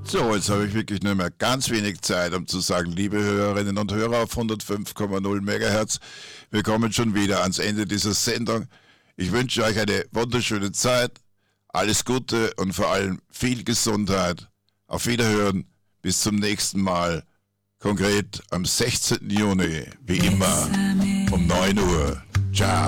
So, jetzt habe ich wirklich nur mehr ganz wenig Zeit, um zu sagen, liebe Hörerinnen und Hörer auf 105,0 MHz, wir kommen schon wieder ans Ende dieser Sendung. Ich wünsche euch eine wunderschöne Zeit, alles Gute und vor allem viel Gesundheit. Auf Wiederhören, bis zum nächsten Mal, konkret am 16. Juni, wie immer, um 9 Uhr. Ciao.